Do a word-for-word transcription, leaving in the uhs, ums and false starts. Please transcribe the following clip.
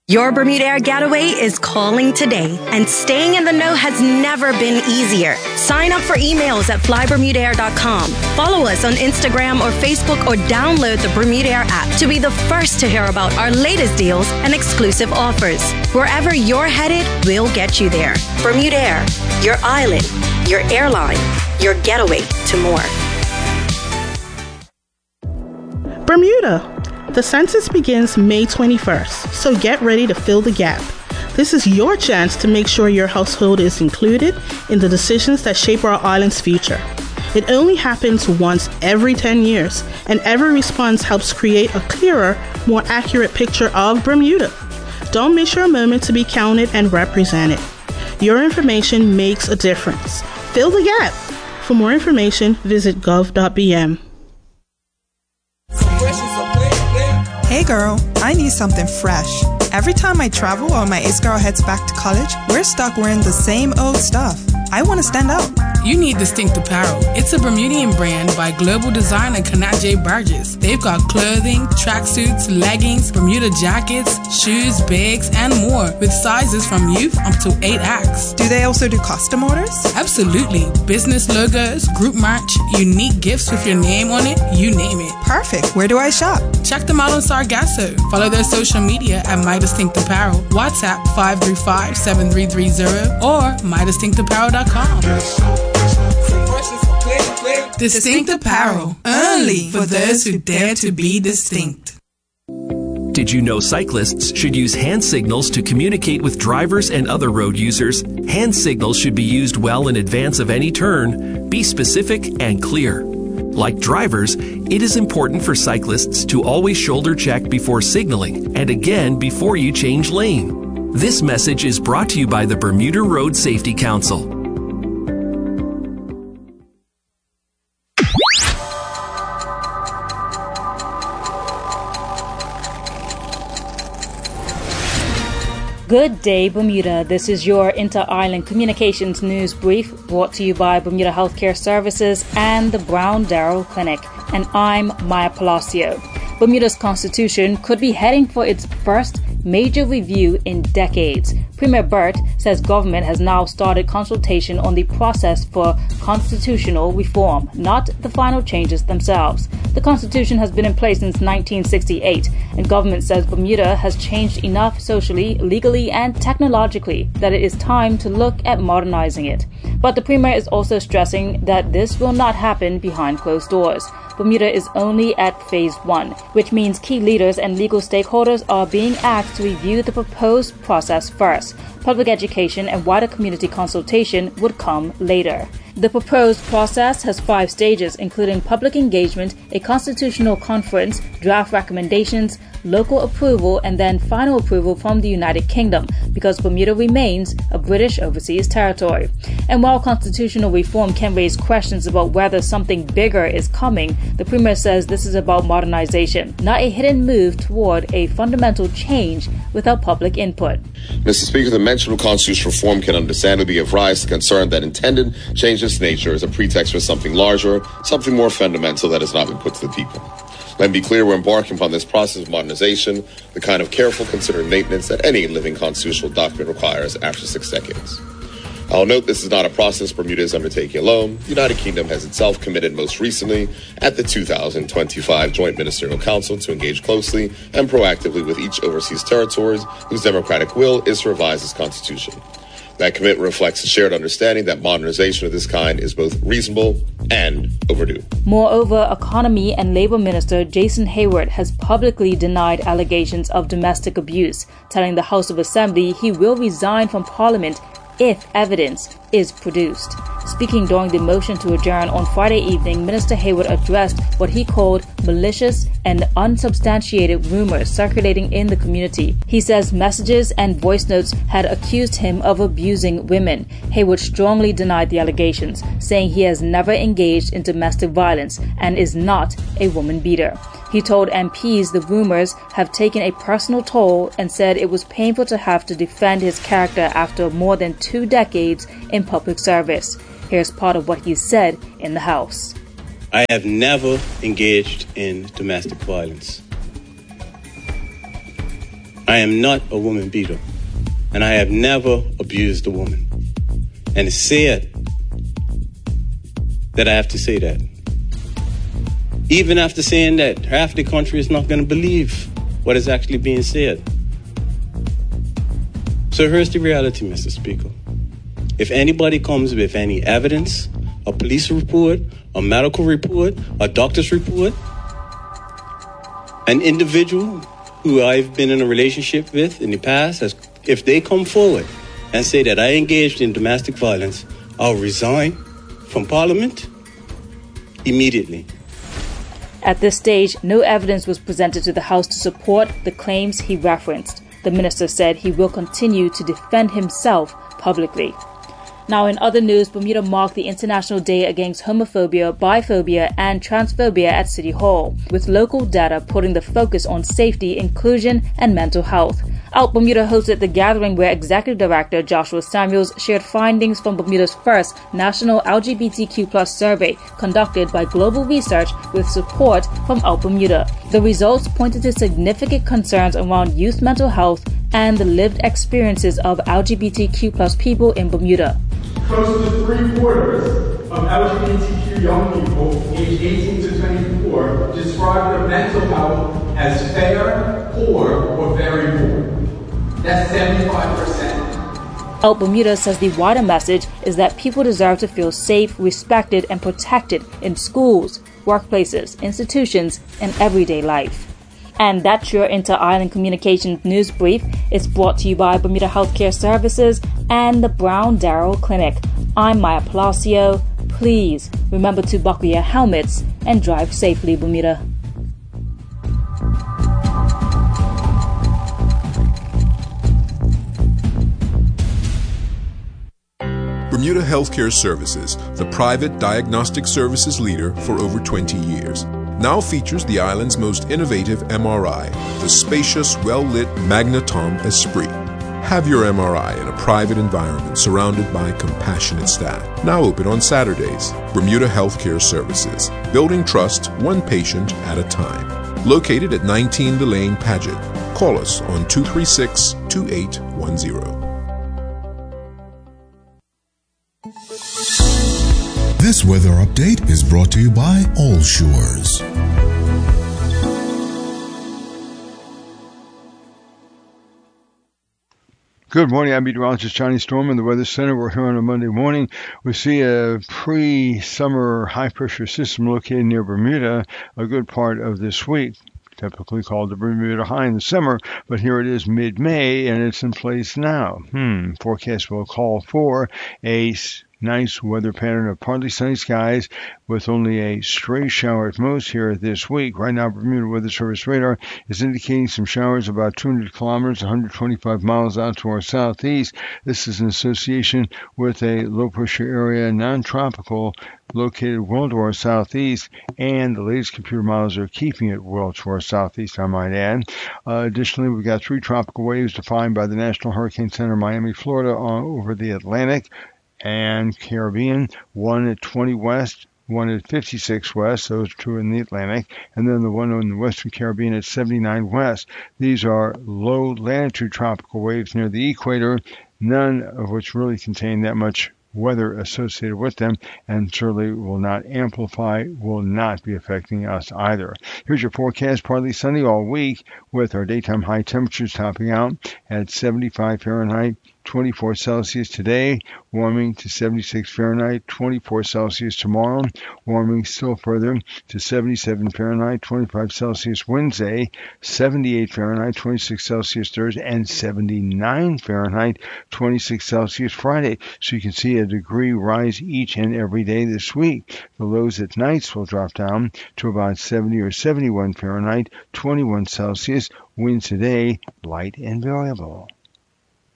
Your Bermuda Air getaway is calling today, and staying in the know has never been easier. Sign up for emails at fly bermuda air dot com. Follow us on Instagram or Facebook, or download the Bermuda Air app to be the first to hear about our latest deals and exclusive offers. Wherever you're headed, we'll get you there. Bermuda Air, your island, your airline, your getaway to more. Bermuda. The census begins May twenty-first, so get ready to fill the gap. This is your chance to make sure your household is included in the decisions that shape our island's future. It only happens once every ten years, and every response helps create a clearer, more accurate picture of Bermuda. Don't miss your moment to be counted and represented. Your information makes a difference. Fill the gap. For more information, visit gov dot b m. Hey girl, I need something fresh. Every time I travel or my ace girl heads back to college, we're stuck wearing the same old stuff. I want to stand out. You need Distinct Apparel. It's a Bermudian brand by global designer Kanat J. Burgess. They've got clothing, tracksuits, leggings, Bermuda jackets, shoes, bags, and more, with sizes from youth up to eight X. Do they also do custom orders? Absolutely. Business logos, group merch, unique gifts with your name on it, you name it. Perfect. Where do I shop? Check them out on Sargasso. Follow their social media at My Distinct Apparel. WhatsApp five three five, seven three three zero or my distinct apparel dot com. Distinct Apparel, only for those who dare to be distinct. Did you know cyclists should use hand signals to communicate with drivers and other road users? Hand signals should be used well in advance of any turn. Be specific and clear. Like drivers, it is important for cyclists to always shoulder check before signaling and again before you change lane. This message is brought to you by the Bermuda Road Safety Council. Good day, Bermuda. This is your Inter-Island Communications News Brief, brought to you by Bermuda Healthcare Services and the Brown Darrell Clinic. And I'm Maya Palacio. Bermuda's constitution could be heading for its first major review in decades. Premier Burt says government has now started consultation on the process for constitutional reform, not the final changes themselves. The Constitution has been in place since nineteen sixty-eight, and government says Bermuda has changed enough socially, legally, and technologically that it is time to look at modernizing it. But the Premier is also stressing that this will not happen behind closed doors. Bermuda is only at phase one, which means key leaders and legal stakeholders are being asked to review the proposed process first. Public education and wider community consultation would come later. The proposed process has five stages, including public engagement, a constitutional conference, draft recommendations, local approval, and then final approval from the United Kingdom, because Bermuda remains a British overseas territory. And while constitutional reform can raise questions about whether something bigger is coming, the Premier says this is about modernization, not a hidden move toward a fundamental change without public input. Mister Speaker, the mention of constitutional reform can understandably give rise to concern that intended change in its nature is a pretext for something larger, something more fundamental that has not been put to the people. Let me be clear, we're embarking upon this process of modernization, the kind of careful, considered maintenance that any living constitutional document requires after six decades. I'll note this is not a process Bermuda is undertaking alone. The United Kingdom has itself committed most recently at the two thousand twenty-five Joint Ministerial Council to engage closely and proactively with each overseas territories whose democratic will is to revise its constitution. That commitment reflects a shared understanding that modernization of this kind is both reasonable and overdue. Moreover, Economy and Labour Minister Jason Hayward has publicly denied allegations of domestic abuse, telling the House of Assembly he will resign from Parliament if evidence is produced. Speaking during the motion to adjourn on Friday evening, Minister Hayward addressed what he called malicious and unsubstantiated rumors circulating in the community. He says messages and voice notes had accused him of abusing women. Hayward strongly denied the allegations, saying he has never engaged in domestic violence and is not a woman beater. He told M Ps the rumors have taken a personal toll and said it was painful to have to defend his character after more than two decades in public service. Here's part of what he said in the House. I have never engaged in domestic violence. I am not a woman beater, and I have never abused a woman. And it's sad that I have to say that. Even after saying that, half the country is not going to believe what is actually being said. So here's the reality, Mister Speaker. If anybody comes with any evidence, a police report, a medical report, a doctor's report, an individual who I've been in a relationship with in the past, has, if they come forward and say that I engaged in domestic violence, I'll resign from Parliament immediately. At this stage, no evidence was presented to the House to support the claims he referenced. The minister said he will continue to defend himself publicly. Now, in other news, Bermuda marked the International Day Against Homophobia, Biphobia and Transphobia at City Hall, with local data putting the focus on safety, inclusion and mental health. Out Bermuda hosted the gathering where Executive Director Joshua Samuels shared findings from Bermuda's first national L G B T Q plus survey conducted by Global Research with support from Out Bermuda. The results pointed to significant concerns around youth mental health and the lived experiences of L G B T Q plus people in Bermuda. Close to three quarters of L G B T Q young people aged eighteen to twenty-four describe their mental health as fair, poor, or very poor. That's seventy-five percent. Out Bermuda says the wider message is that people deserve to feel safe, respected, and protected in schools, workplaces, institutions, and everyday life. And that's your Inter-Island Communications News Brief. It's brought to you by Bermuda Healthcare Services and the Brown Darrow Clinic. I'm Maya Palacio. Please remember to buckle your helmets and drive safely, Bermuda. Bermuda Healthcare Services, the private diagnostic services leader for over twenty years, now features the island's most innovative M R I, the spacious, well-lit Magnetom Esprit. Have your M R I in a private environment surrounded by compassionate staff. Now open on Saturdays. Bermuda Healthcare Services, building trust one patient at a time. Located at nineteen Delane Paget. Call us on two three six, two eight one zero. This weather update is brought to you by All Shores. Good morning, I'm meteorologist Johnny Storm in the Weather Center. We're here on a Monday morning. We see a pre-summer high-pressure system located near Bermuda a good part of this week, typically called the Bermuda High in the summer, but here it is mid-May and it's in place now. Hmm, forecast will call for a nice weather pattern of partly sunny skies with only a stray shower at most here this week. Right now, Bermuda Weather Service radar is indicating some showers about two hundred kilometers, one hundred twenty-five miles out to our southeast. This is in association with a low pressure area, non-tropical, located well to our southeast, and the latest computer models are keeping it well to our southeast, I might add. Uh, additionally, we've got three tropical waves defined by the National Hurricane Center, Miami, Florida, on, over the Atlantic and Caribbean, one at twenty west, one at fifty-six west, those two in the Atlantic, and then the one in the Western Caribbean at seventy-nine west. These are low latitude tropical waves near the equator, none of which really contain that much weather associated with them, and certainly will not amplify, will not be affecting us either. Here's your forecast, partly sunny all week, with our daytime high temperatures topping out at seventy-five Fahrenheit, twenty-four Celsius today, warming to seventy-six Fahrenheit, twenty-four Celsius tomorrow, warming still further to seventy-seven Fahrenheit, twenty-five Celsius Wednesday, seventy-eight Fahrenheit, twenty-six Celsius Thursday, and seventy-nine Fahrenheit, twenty-six Celsius Friday. So you can see a degree rise each and every day this week. The lows at nights will drop down to about seventy or seventy-one Fahrenheit, twenty-one Celsius. Winds today light and variable.